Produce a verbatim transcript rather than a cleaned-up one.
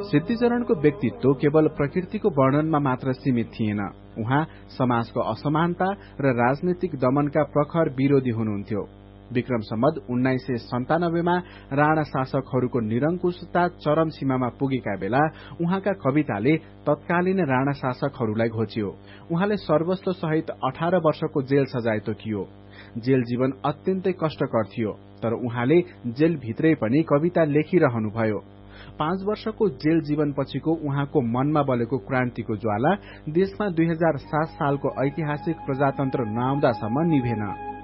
सिद्धिचरणको व्यक्तित्व केवल प्रकृतिको वर्णनमा मात्र सीमित थिएन। उहाँ समाजको असमानता र राजनीतिक दमनका प्रखर विरोधी हुनुहुन्थ्यो। विक्रम सम्वत उन्नाइस सय सन्तानब्बेमा राणा शासकहरूको निरंकुशता चरम सीमामा पुगेका बेला उहाँका कविताले तत्कालीन राणा शासकहरूलाई घोच्यो। उहाँले सर्वस्व सहित अठार वर्षको जेल सजाय तोकियो। जेल जीवन अत्यन्तै कष्टकर थियो, तर उहाँले जेलभित्रै पनि कविता लेखिरहनुभयो। पाँच वर्षको जेल जीवन पछिको उहाँको मनमा बलेको क्रान्तिको ज्वाला देशमा दुई हजार सात सालको ऐतिहासिक प्रजातन्त्र नआउँदासम्म निभेन।